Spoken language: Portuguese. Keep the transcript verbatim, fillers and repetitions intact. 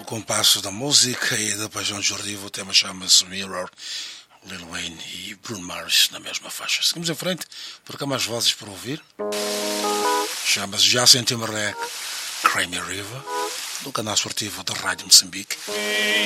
compasso da música e da paixão desportiva. O tema chama-se Mirror, Lil Wayne e Bruno Mars na mesma faixa. Seguimos em frente, porque há mais vozes para ouvir. Chama-se Justin Timberlake, Creamy River, do canal esportivo da Rádio Moçambique.